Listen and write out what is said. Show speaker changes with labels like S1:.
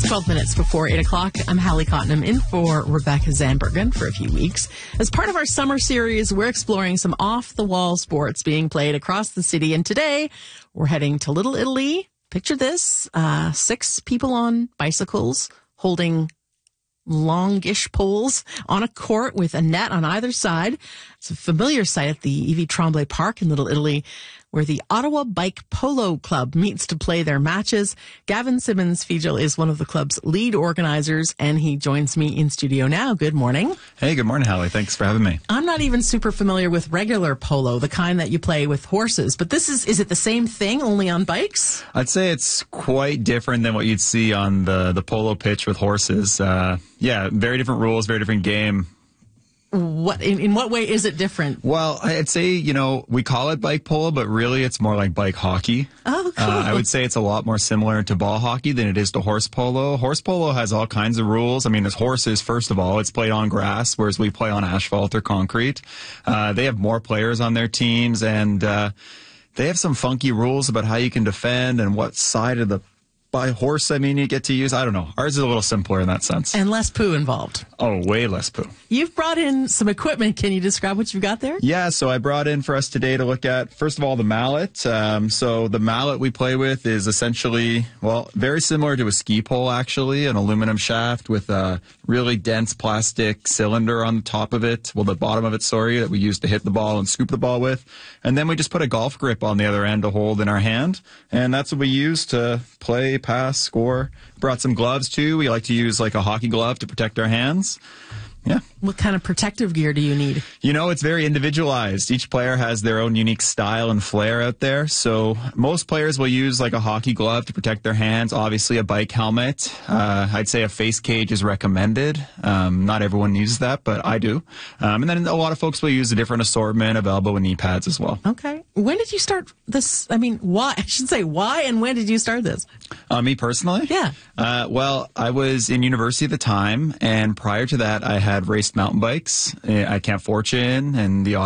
S1: It's 12 minutes before 8 o'clock. I'm Hallie Cottonham in for Rebecca Zandbergen for a few weeks. As part of our summer series, we're exploring some off-the-wall sports being played across the city. And today, we're heading to Little Italy. Picture this, 6 people on bicycles holding longish poles on a court with a net on either side. It's a familiar sight at the Yves Tremblay Park in Little Italy, where the Ottawa Bike Polo Club meets to play their matches. Gavin Simmons-Fegel is one of the club's lead organizers, and he joins me in studio now. Good morning.
S2: Hey, good morning, Hallie. Thanks for having me.
S1: I'm not even super familiar with regular polo, the kind that you play with horses, but this is it the same thing, only on bikes?
S2: I'd say it's quite different than what you'd see on the polo pitch with horses. Yeah, very different rules, very different game.
S1: In what way is it different?
S2: Well, I'd say, we call it bike polo, but really it's more like bike hockey.
S1: Oh, cool.
S2: I would say it's a lot more similar to ball hockey than it is to horse polo. Horse polo has all kinds of rules. I mean, as horses, first of all, it's played on grass, whereas we play on asphalt or concrete. They have more players on their teams, and they have some funky rules about how you can defend and what side of the by horse, you get to use. I don't know. Ours is a little simpler in that sense.
S1: And less poo involved.
S2: Oh, way less poo.
S1: You've brought in some equipment. Can you describe what you've got there?
S2: Yeah, so I brought in for us today to look at, first of all, the mallet. So the mallet we play with is essentially, very similar to a ski pole, actually, an aluminum shaft with a really dense plastic cylinder on the top of it, the bottom of it, that we use to hit the ball and scoop the ball with. And then we just put a golf grip on the other end to hold in our hand. And that's what we use to play, pass, score. Brought some gloves too. We like to use like a hockey glove to protect our hands. Yeah.
S1: What kind of protective gear do you need?
S2: It's very individualized. Each player has their own unique style and flair out there. So most players will use like a hockey glove to protect their hands. Obviously a bike helmet. I'd say a face cage is recommended. Not everyone uses that, but I do. And then a lot of folks will use a different assortment of elbow and knee pads as well.
S1: Okay. When did you start this? Why? I should say why and when did you start this?
S2: Me personally?
S1: Yeah.
S2: I was in university at the time, and prior to that, I had raced mountain bikes at Camp Fortune and the